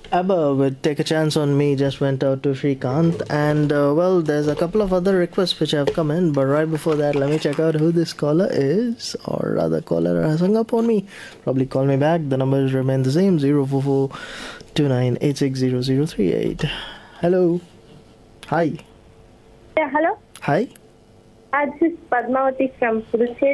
ABBA with Take a Chance on Me just went out to Shrikant, and well, there's a couple of other requests which have come in, but right before that, let me check out who this caller is, or rather, caller has hung up on me. Probably call me back. The numbers remain the same 04429860038. Hello. Hi. Yeah, hello. Hi. This is Padmavati from Puducherry.